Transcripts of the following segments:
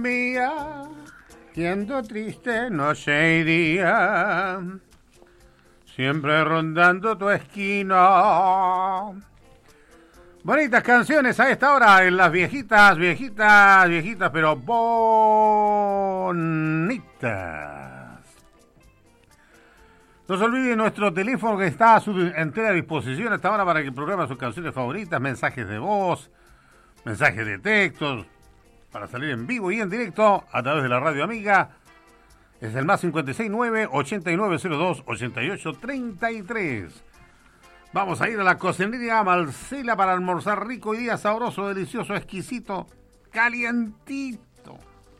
Mía, siendo triste noche y día, siempre rondando tu esquina. Bonitas canciones a esta hora en las viejitas, pero bonitas. No se olvide nuestro teléfono que está a su entera disposición hasta ahora para que programe sus canciones favoritas, mensajes de voz, mensajes de textos, para salir en vivo y en directo a través de la radio amiga. Es el más 569-8902-8833. Vamos a ir a la cocinería Marcela para almorzar rico y día sabroso, delicioso, exquisito, calientito.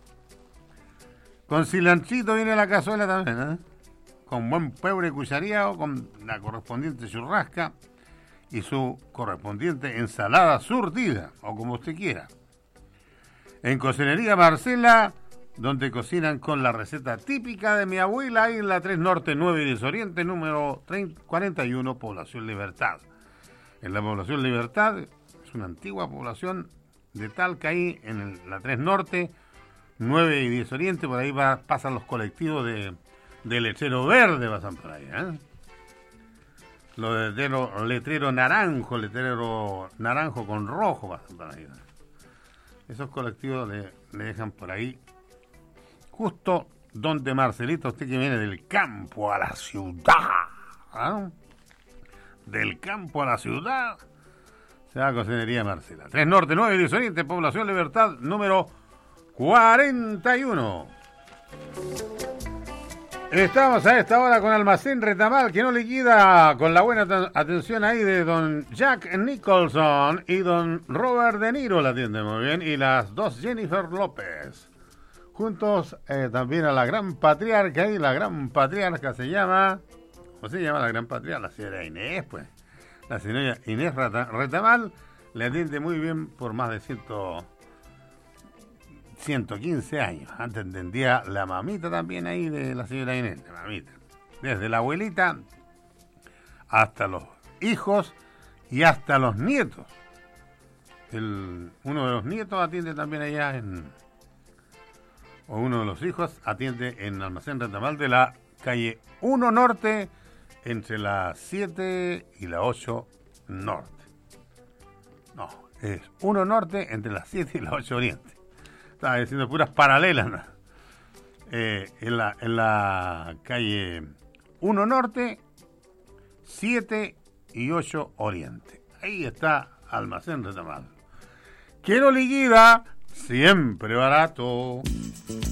Con cilantrito viene la cazuela también, ¿eh? Con buen pebre cuchareado, con la correspondiente churrasca y su correspondiente ensalada surtida, o como usted quiera. En Cocinería Marcela, donde cocinan con la receta típica de mi abuela, ahí en la 3 Norte 9 y 10 Oriente, número 41, Población Libertad. En la Población Libertad, es una antigua población de Talca, ahí en la 3 Norte, 9 y 10 Oriente, por ahí pasan los colectivos de letrero verde, pasan por ahí, ¿eh? Los letrero naranjo con rojo pasan por ahí. Esos colectivos le dejan por ahí, justo donde Marcelito, usted que viene del campo a la ciudad, ¿eh? Del campo a la ciudad, se va a Cocinería Marcela. 3 Norte, 9 y 10 Oriente, Población Libertad, número 41. Estamos a esta hora con Almacén Retamal, que no liquida, con la buena atención ahí de don Jack Nicholson y don Robert De Niro, la atiende muy bien, y las dos Jennifer López. Juntos también a la gran patriarca, y la gran patriarca se llama, ¿cómo se llama la gran patriarca? La señora Inés, pues. La señora Inés Retamal le atiende muy bien por más de 115 años. Antes entendía la mamita también ahí de la señora Inés, la mamita. Desde la abuelita hasta los hijos y hasta los nietos. Uno de los nietos atiende también allá o uno de los hijos atiende en Almacén Retamal de la calle 1 Norte, entre la 7 y la 8 Norte. No, es 1 Norte entre la 7 y la 8 Oriente. Estaba diciendo puras paralelas, ¿no? En la calle 1 Norte, 7 y 8 Oriente. Ahí está Almacén Retamal. Quiero liquida, siempre barato.